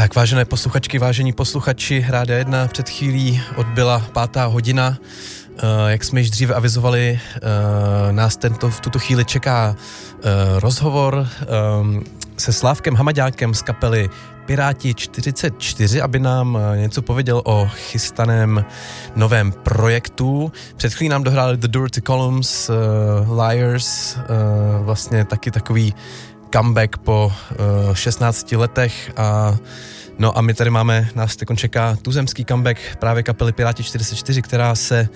Tak, vážené posluchačky, vážení posluchači, Rádia 1 před chvílí odbyla 5. hodina. Jak jsme již dříve avizovali, nás v tuto chvíli čeká rozhovor se Slávkem Hamaďákem z kapely Piráti 44, aby nám něco pověděl o chystaném novém projektu. Před chvílí nám dohráli The Dirty Columns, Liars, vlastně taky takový comeback po 16 letech a my tady nás teď čeká tuzemský comeback právě kapely Piráti 44, která se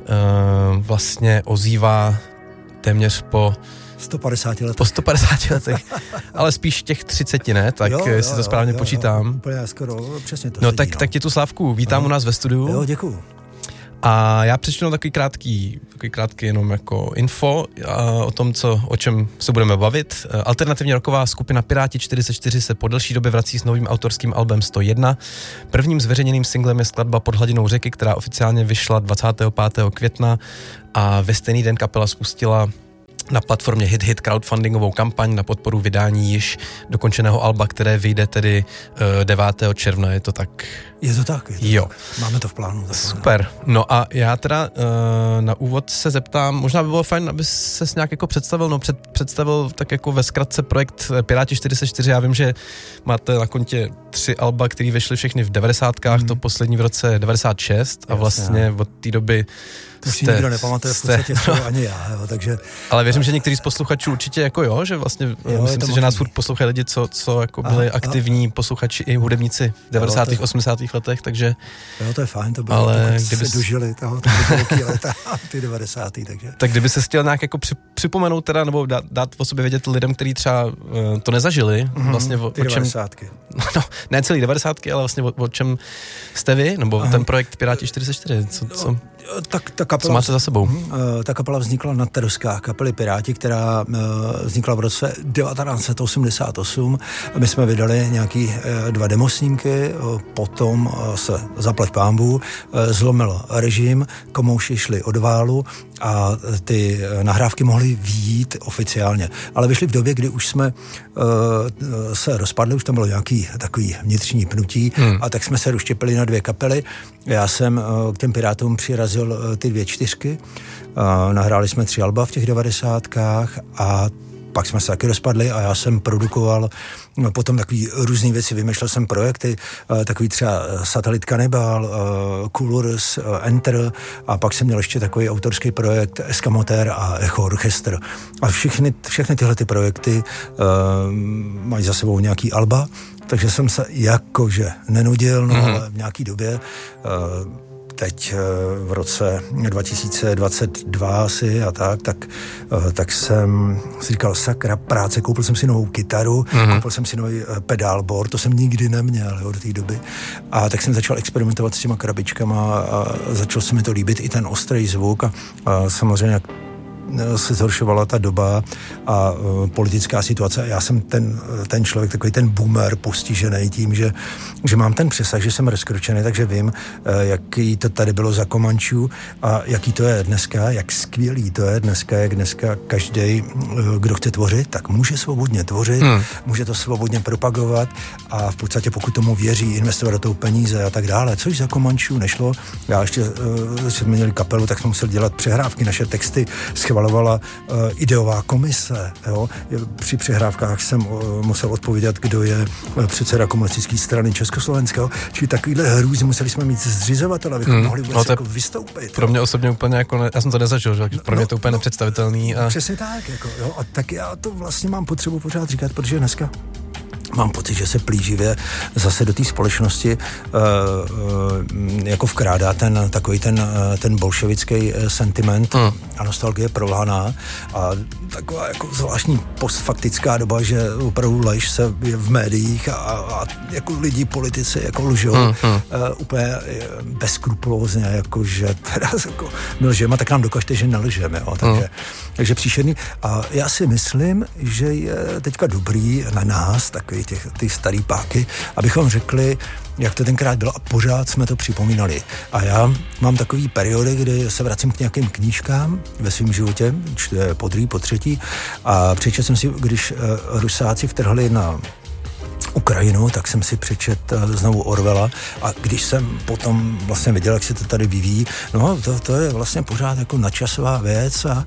vlastně ozývá téměř po 150 letech. Po 150 letech, ale spíš těch 30, ne? Tak jestli to správně počítám. Úplně skoro, přesně to No sedí, tak tě tu, Slávku, vítám u nás ve studiu. Jo, děkuju. A já přečtu takový krátký jenom jako info o tom, o čem se budeme bavit. Alternativně rocková skupina Piráti 44 se po delší době vrací s novým autorským albem 101. Prvním zveřejněným singlem je skladba Pod hladinou řeky, která oficiálně vyšla 25. května a ve stejný den kapela spustila na platformě HitHit crowdfundingovou kampaň na podporu vydání již dokončeného alba, které vyjde tedy 9. června, je to tak? Je to tak. Jo. Máme to v plánu. Super. No a já teda na úvod se zeptám, možná by bylo fajn, aby ses nějak jako představil tak jako ve zkratce projekt Piráti 44. Já vím, že máte na kontě 3 alba, které vyšly všechny v 90kách, to poslední v roce 96 a vlastně od té doby to si nikdo nepamatuje v podstatě ani já, jo, takže... Ale věřím, že některý z posluchačů určitě jako jo, že vlastně myslím si, že nás furt poslouchají lidi, co jako byli aktivní posluchači i hudebníci v 90. 80. letech, takže... Jo, to je fajn, to bylo, kdyby se dožili toho velký leta, ty 90. takže... Tak kdyby se chtěl nějak jako připomenout teda, nebo dát o sobě vědět lidem, kteří třeba to nezažili, vlastně ty 90. No, ne celý 90, ale vlastně o čem jste vy, nebo ten projekt Piráti 44, co máte za sebou? Ta kapela vznikla na Teruskách, kapely Piráti, která vznikla v roce 1988. My jsme vydali nějaký 2 demosnímky, potom se zaplať pánbů, zlomil režim, komouši šli od válu a ty nahrávky mohly vyjít oficiálně. Ale vyšly v době, kdy už jsme se rozpadli, už tam bylo nějaký takový vnitřní pnutí a tak jsme se rozštěpili na 2 kapely. Já jsem k těm Pirátům přirazil ty 2 čtyřky, nahráli jsme 3 alba v těch 90kách a pak jsme se taky rozpadli a já jsem produkoval potom takový různý věci, vymýšlel jsem projekty, takový třeba Satelit Kanibal, Coolers, Enter a pak jsem měl ještě takový autorský projekt Eskamotér a Echo Orchestr. A všechny tyhle ty projekty mají za sebou nějaký alba, takže jsem se jakože nenudil, ale v nějaký době teď v roce 2022 asi a tak jsem si říkal, sakra práce, koupil jsem si novou kytaru, koupil jsem si nový pedálboard, to jsem nikdy neměl do té doby. A tak jsem začal experimentovat s těma krabičkama a začal se mi to líbit, i ten ostrý zvuk a samozřejmě se zhoršovala ta doba a politická situace. Já jsem ten člověk, takový ten boomer postižený tím, že mám ten přesah, že jsem rozkročený, takže vím, jaký to tady bylo za Komančů a jaký to je dneska, jak skvělý to je dneska, jak dneska každý, kdo chce tvořit, tak může svobodně tvořit, může to svobodně propagovat a v podstatě pokud tomu věří, investovat do toho peníze a tak dále, což za Komančů nešlo. Já ještě, když jsme měli kapelu, tak jsme museli dělat přehrávky, naše texty schvalovala ideová komise. Jo? Při přehrávkách jsem musel odpovědět, kdo je předseda komunistické strany Československého. Čili takovýhle hrůzy museli jsme mít zřizovatele, abychom mohli vůbec jako vystoupit. Pro mě osobně úplně jako, já jsem to nezažil, že? Pro mě to úplně nepředstavitelný. Přesně tak. Jako, jo? A tak já to vlastně mám potřebu pořád říkat, protože dneska mám pocit, že se plíživě zase do té společnosti jako vkrádá takový ten bolševický sentiment a nostalgie prolhaná a taková jako zvláštní postfaktická doba, že opravdu lež se je v médiích a jako lidi, politici jako lžou úplně bezskrupulózně, jakože teda jako my lžeme, tak nám dokažte, že nelžeme. Takže příšerný. A já si myslím, že je teďka dobrý na nás, takový ty starý páky, abychom řekli, jak to tenkrát bylo a pořád jsme to připomínali. A já mám takový periody, kdy se vracím k nějakým knížkám ve svém životě, po třetí, a přečetl jsem si, když Rusáci vtrhli na Ukrajinu, tak jsem si přečet znovu Orwella a když jsem potom vlastně viděl, jak se to tady vyvíjí, no to je vlastně pořád jako nadčasová věc a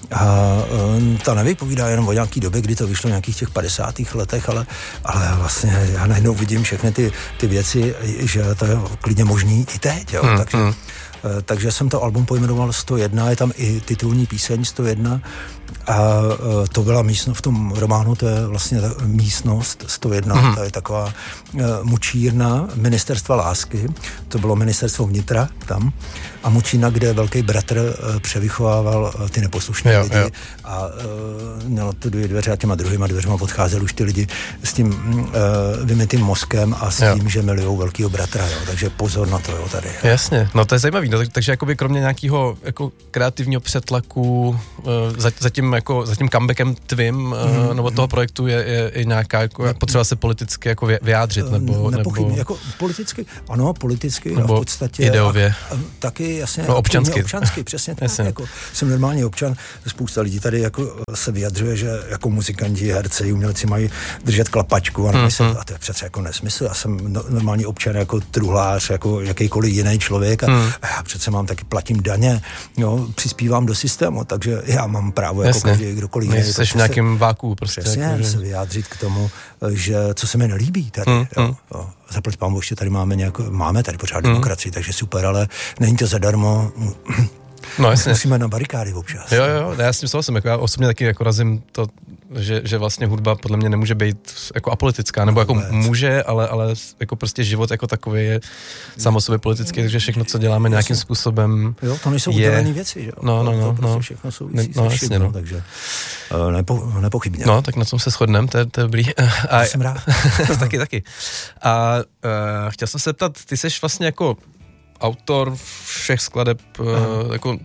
ta nevypovídá jenom o nějaký době, kdy to vyšlo v nějakých těch 50. letech, ale vlastně já najednou vidím všechny ty věci, že to je klidně možný i teď, jo, takže jsem to album pojmenoval 101, je tam i titulní píseň 101 a to byla místnost v tom románu, to je vlastně místnost 101, to je taková mučírna ministerstva lásky, to bylo ministerstvo vnitra tam a mučírna, kde velký bratr převychovával ty neposlušné lidi a mělo to dveře a těma druhýma dveřma odcházeli už ty lidi s tím vymytým mozkem a s tím, že milujou velkýho bratra, jo, takže pozor na to, jo, tady. Jasně, no to je zajímavý, no, takže jakoby kromě nějakého jako kreativního přetlaku za tím comebackem tvým nebo toho projektu je i nějaká jako potřeba se politicky jako vyjádřit nebo jako politicky, ano, politicky nebo a v podstatě ideově. Taky jasně, no, občansky, přesně tak, jako jsem normální občan, spousta lidí tady jako se vyjadřuje, že jako muzikanti, herci, umělci mají držet klapačku a a to je přece jako nesmysl, já jsem normální občan jako truhlář, jako jakýkoliv jiný člověk a já přece mám taky, platím daně, jo, přispívám do systému, takže já mám právo jako každý kdokoliv jiný. Jsi v nějakém váku prostě. Přesně, jako, se vyjádřit k tomu, že co se mi nelíbí tady, jo. Zaplať pámu, ještě tady máme tady pořád demokracii, takže super, ale není to zadarmo. No jasně. Musíme na barikády občas. Jo, já s tím souhlasím, jako já osobně taky jako razím to, že vlastně hudba podle mě nemůže být jako apolitická, nebo jako může, ale jako prostě život jako takový je sám o sobě politický, takže všechno, co děláme nějakým způsobem jo, to nejsou udělané věci, že jo? No. Prostě všechno souvisí se vším, no. Takže nepochybně. No, tak na tom se shodneme, to je dobrý. A jsem rád. taky. A chtěl jsem se zeptat, ty seš vlastně jako autor všech skladeb, jako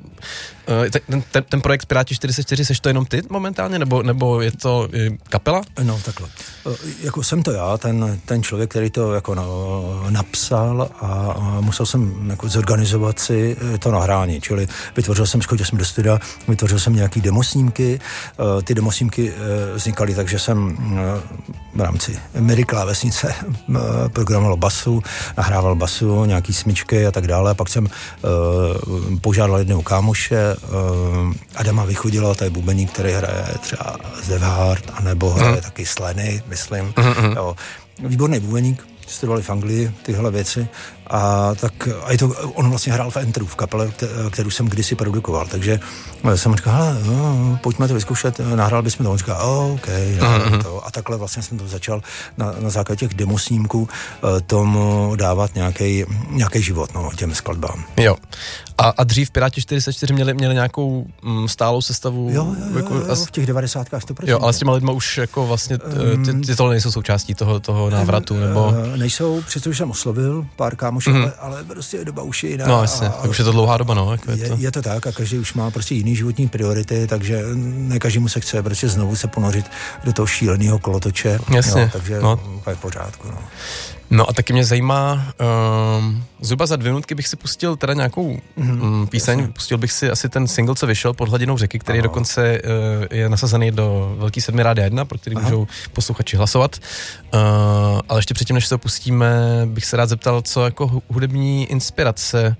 ten projekt Piráti 44, seš to jenom ty momentálně, nebo je to kapela? No, takhle. Jako jsem to já, ten člověk, který to jako napsal a musel jsem jako zorganizovat si to nahrání, čili schodil jsem do studia, vytvořil jsem nějaký demosnímky, ty demosnímky vznikaly tak, že jsem v rámci MIDI klávesnice programoval basu, nahrával basu, nějaký smyčky a tak dále, a pak jsem požádal jednoho kámoše, Adama Vychudila, to je bubeník, který hraje třeba z Devhard, anebo hraje taky z Lenny, myslím. Jo. Výborný bubeník, studovali v Anglii tyhle věci a on vlastně hrál v Enteru, v kapele, kterou jsem kdysi produkoval, takže jsem říkal, pojďme to vyzkoušet, nahrál bychom to, on říkal, OK, to. A takhle vlastně jsem to začal na základě těch demosnímků tomu dávat nějaký život, těm skladbám. Jo. A dřív Piráti 44 měli nějakou stálou sestavu? Jo, v těch 90kách 100%. Jo, ale s těma lidma už jako vlastně ty tohle nejsou součástí toho návratu, nebo? Nejsou, přestože jsem oslovil pár kámošů, ale prostě doba už je jiná. No jasně, už je to dlouhá doba, no. Jako je to tak a každý už má prostě jiný životní priority, takže ne každému se chce prostě znovu se ponořit do toho šíleného kolotoče. Jasně. Takže je v pořádku, no. No a taky mě zajímá, zhruba za 2 minutky bych si pustil teda nějakou píseň, jasně. Pustil bych si asi ten single, co vyšel Pod hladinou řeky, který dokonce je nasazený do Velký 7 Rádia 1, pro který můžou posluchači hlasovat. Ale ještě předtím, než se pustíme, bych se rád zeptal, co jako hudební inspirace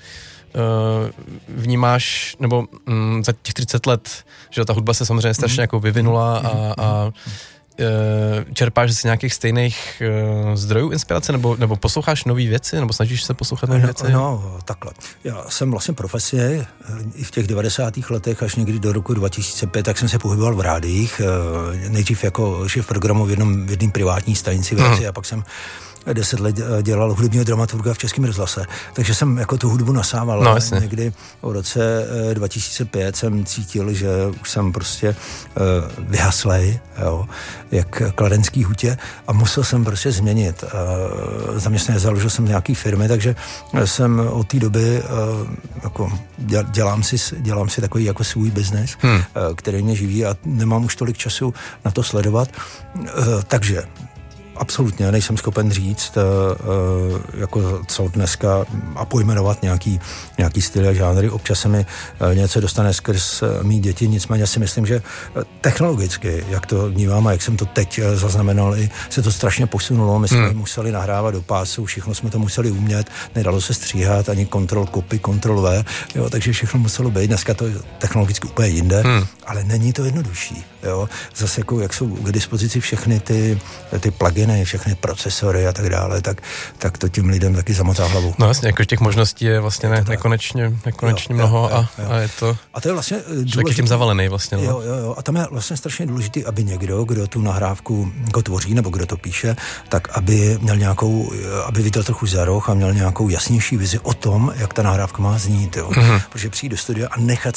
vnímáš, nebo za těch 30 let, že ta hudba se samozřejmě strašně jako vyvinula a čerpáš z nějakých stejných zdrojů inspirace, nebo posloucháš nové věci, nebo snažíš se poslouchat nové věci? No, takhle. Já jsem vlastně profesně i v těch 90. letech až někdy do roku 2005, tak jsem se pohyboval v rádiích, nejdřív jako šéf programu v jedné privátní stanici věci a pak jsem 10 let dělal hudebního dramaturga v Českém rozhlase, takže jsem jako tu hudbu nasával. No, někdy v roce 2005 jsem cítil, že už jsem prostě vyhaslej, jak kladenský hutě a musel jsem prostě změnit. Zaměstnaně založil jsem nějaký firmy, takže jsem od té doby jako dělám si takový jako svůj biznes, který mě živí a nemám už tolik času na to sledovat. Takže absolutně nejsem schopen říct, jako co dneska a pojmenovat nějaký styl a žánry. Občas se mi něco dostane skrz mý děti, nicméně si myslím, že technologicky, jak to vnímám a jak jsem to teď zaznamenal, se to strašně posunulo. My jsme museli nahrávat do pásu, všechno jsme to museli umět, nedalo se stříhat, ani kontrol copy, kontrol V, jo, takže všechno muselo být. Dneska to je technologicky úplně jinde, ale není to jednodušší. Jo. Zase jako, jak jsou k dispozici všechny ty pluginy, všechny procesory a tak dále, tak to těm lidem taky zamotá hlavu. No jasně, jako těch možností je vlastně nekonečně mnoho a je to... A to je vlastně člověk je tím zavalený vlastně. No. Jo. A tam je vlastně strašně důležitý, aby někdo, kdo tu nahrávku tvoří, nebo kdo to píše, tak aby měl aby viděl trochu za roh a měl nějakou jasnější vizi o tom, jak ta nahrávka má znít, jo. Protože přijít do studia a nechat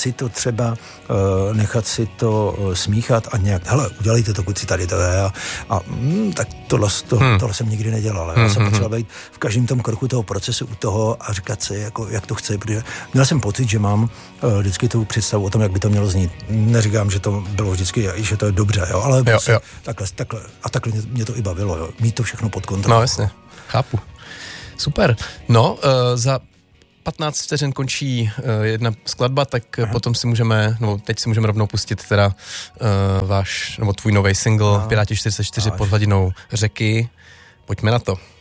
si to smíchat a nějak, hele, udělejte to, kluci, tady to je tak tohle jsem nikdy nedělal. Já jsem potřeboval být v každém tom kroku toho procesu u toho a říkat si, jako, jak to chci, protože měl jsem pocit, že mám vždycky tu představu o tom, jak by to mělo znít. Neříkám, že to bylo vždycky, že to je dobře, jo, ale prostě takhle mě to i bavilo, jo, mít to všechno pod kontrolou. No jasně, chápu. Super. No, za 15 vteřin končí jedna skladba, tak potom teď si můžeme rovnou pustit teda tvůj nový single Piráti 44 pod hladinou řeky. Pojďme na to.